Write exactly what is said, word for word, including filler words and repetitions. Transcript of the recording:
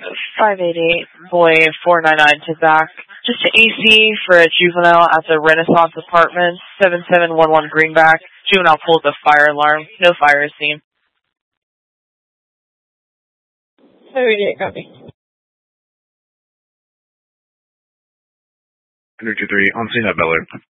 five eight eight, boy four nine nine to back. Just an A C for a juvenile at the Renaissance Apartments, seven seven one one Greenback. Juvenile pulled the fire alarm. No fire is seen. five eight eight, copy. one oh two three, on scene at Bel Air.